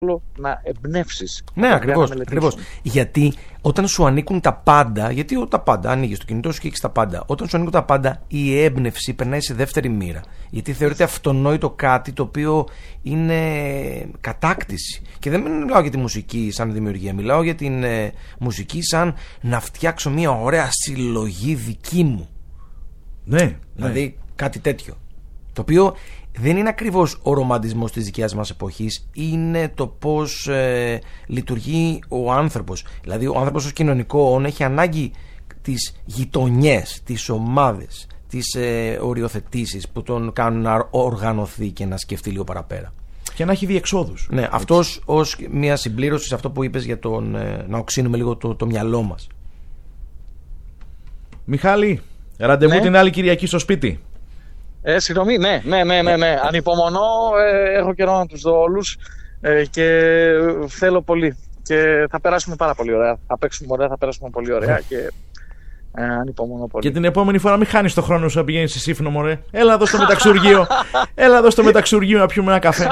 να εμπνεύσεις. Ναι, ακριβώς. Γιατί όταν σου ανήκουν τα πάντα, γιατί τα πάντα, ανοίγεις το κινητό σου και έχεις τα πάντα. Όταν σου ανήκουν τα πάντα, η έμπνευση περνάει σε δεύτερη μοίρα. Γιατί θεωρείται αυτονόητο κάτι το οποίο είναι κατάκτηση. Και δεν μιλάω για τη μουσική σαν δημιουργία, μιλάω για την μουσική σαν να φτιάξω μια ωραία συλλογή δική μου. Ναι. Δηλαδή κάτι τέτοιο. Το οποίο δεν είναι ακριβώς ο ρομαντισμός της δικιάς μας εποχής, είναι το πώς λειτουργεί ο άνθρωπος. Δηλαδή ο άνθρωπος ως κοινωνικό όν έχει ανάγκη τις γειτονιές, τις ομάδες, τις οριοθετήσεις που τον κάνουν να οργανωθεί και να σκεφτεί λίγο παραπέρα. Και να έχει διεξόδους. Ναι, αυτός ως μια συμπλήρωση σε αυτό που είπες για τον να οξύνουμε λίγο το μυαλό μας. Μιχάλη, ραντεβού την άλλη Κυριακή στο σπίτι. Συγγνώμη, ναι. Ανυπομονώ, έχω καιρό να τους δω όλους και θέλω πολύ. Και θα περάσουμε πάρα πολύ ωραία. Θα παίξουμε ωραία, θα περάσουμε πολύ ωραία και ανυπομονώ πολύ. Και την επόμενη φορά μην χάνεις το χρόνο σου να πηγαίνεις στη Σύφνο, μωρέ. Έλα εδώ στο μεταξουργείο. Έλα εδώ στο μεταξουργείο να πιούμε ένα καφέ.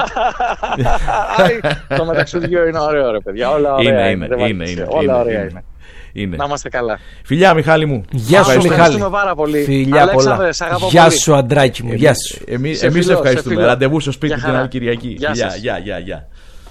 Το μεταξουργείο είναι ωραίο, ρε παιδιά. Όλα ωραία είναι. Όλα ωραία είναι. Είναι. Να είμαστε καλά. Φιλιά, Μιχάλη μου. Γεια σου, Μιχάλη. Πάρα πολύ. Φιλιά πολλά. Γεια σου, αντράκι μου. Γεια σου. Εμείς ευχαριστούμε. Ραντεβού στο σπίτι την άλλη Κυριακή. Γεια.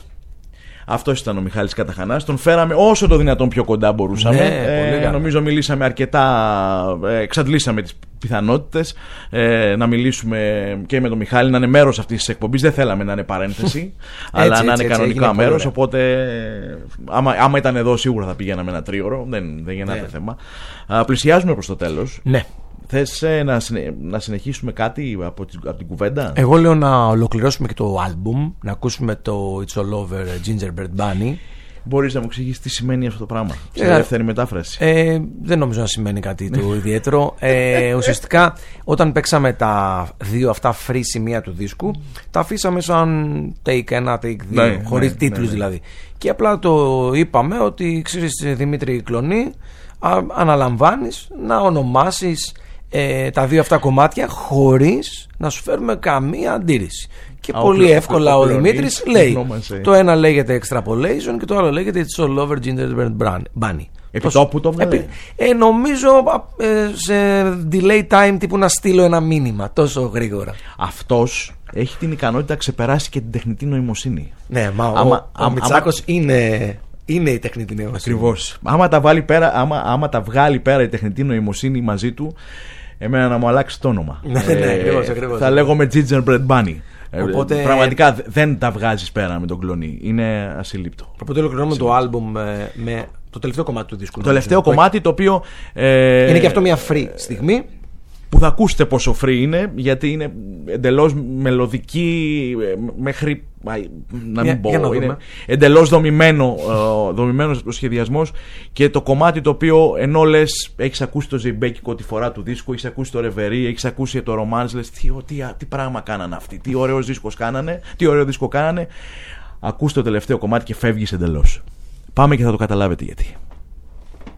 Αυτός ήταν ο Μιχάλης Καταχανάς. Τον φέραμε όσο το δυνατόν πιο κοντά μπορούσαμε. Νομίζω μιλήσαμε αρκετά. Εξαντλήσαμε τις πιθανότητες να μιλήσουμε και με τον Μιχάλη, να είναι μέρος αυτής της εκπομπής. Δεν θέλαμε να είναι παρένθεση, αλλά να είναι κανονικά μέρος. Οπότε, άμα ήταν εδώ, σίγουρα θα πηγαίναμε ένα τρίωρο. Δεν γεννάται θέμα. Πλησιάζουμε προς το τέλος. Ναι. Θες να συνεχίσουμε κάτι από την κουβέντα? Εγώ λέω να ολοκληρώσουμε και το άλμπουμ, να ακούσουμε το It's All Over Gingerbread Bunny. Μπορείς να μου εξηγήσεις τι σημαίνει αυτό το πράγμα σε δεύτερη μετάφραση? Δεν νομίζω να σημαίνει κάτι το ιδιαίτερο. Ουσιαστικά όταν παίξαμε τα δύο αυτά free σημεία του δίσκου, τα αφήσαμε σαν take 1, take 2, χωρίς τίτλους δηλαδή. Και απλά το είπαμε ότι ξέρεις, Δημήτρη Κλονή, αναλαμβάνεις να ονομάσεις τα δύο αυτά κομμάτια χωρίς να σου φέρουμε καμία αντίρρηση. Και πολύ εύκολα ο Δημήτρης λέει το ένα λέγεται Extrapolation και το άλλο λέγεται It's All Over Gingerbread Bunny. Επί τόπου το βγάλε? Νομίζω σε delay time, τύπου να στείλω ένα μήνυμα τόσο γρήγορα. Αυτός έχει την ικανότητα να ξεπεράσει και την τεχνητή νοημοσύνη. Ναι, ο Μητσάκος είναι η τεχνητή νοημοσύνη. Ακριβώς. Άμα τα βγάλει πέρα η τεχνητή νοημοσύνη μαζί του, εμένα να μου αλλάξει το όνομα. Ακριβώς. Θα λέγομαι Gingerbread Bunny. Οπότε, πραγματικά δεν τα βγάζεις πέρα με τον Κλονή. Είναι ασύλληπτο. Οπότε ολοκληρώνουμε το άλμπουμ με το τελευταίο κομμάτι του δίσκου. Το τελευταίο κομμάτι, το οποίο είναι και αυτό μια free στιγμή, που θα ακούσετε πόσο free είναι, γιατί είναι εντελώς μελωδική μέχρι να μην πω, είναι εντελώς δομημένος ο σχεδιασμός. Και το κομμάτι το οποίο, ενώ λες έχεις ακούσει το ζεϊμπέκικο τη φορά του δίσκου, έχεις ακούσει το ρεβερί, έχεις ακούσει το ρομάνς, λες τι πράγμα κάνανε αυτοί, τι ωραίο δίσκο κάνανε, ακούς το τελευταίο κομμάτι και φεύγεις εντελώς. Πάμε και θα το καταλάβετε γιατί.